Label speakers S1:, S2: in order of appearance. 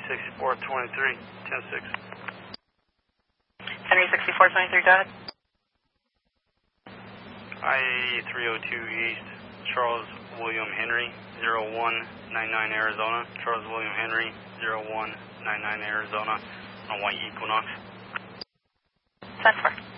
S1: 6423, 10-6.
S2: Henry 6423, go ahead.
S1: I-302 East, Charles William Henry, 0199 Arizona. Charles William Henry, 0199 Arizona, on White Equinox.
S2: 10-4.